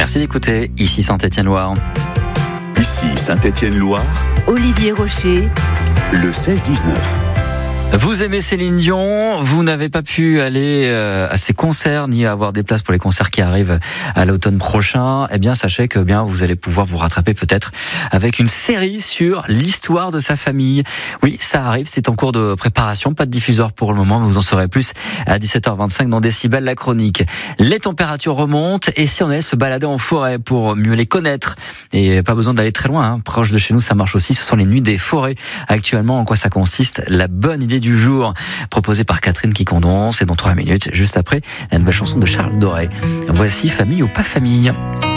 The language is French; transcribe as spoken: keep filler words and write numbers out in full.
Merci d'écouter. Ici Saint-Étienne-Loire. Ici Saint-Étienne-Loire. Olivier Rocher. Le seize dix-neuf. Vous aimez Céline Dion, vous n'avez pas pu aller à ses concerts ni avoir des places pour les concerts qui arrivent à l'automne prochain. Eh bien, sachez que bien vous allez pouvoir vous rattraper peut-être avec une série sur l'histoire de sa famille. Oui, ça arrive, c'est en cours de préparation, pas de diffuseur pour le moment, mais vous en saurez plus à dix-sept heures vingt-cinq dans Décibel, la chronique. Les températures remontent et si on allait se balader en forêt pour mieux les connaître, et pas besoin d'aller très loin, hein, proche de chez nous, ça marche aussi, ce sont les nuits des forêts. Actuellement, en quoi ça consiste? La bonne idée du jour, proposée par Catherine Quicondon, c'est dans trois minutes, juste après la nouvelle chanson de Charles Doré. Voici Famille ou pas famille.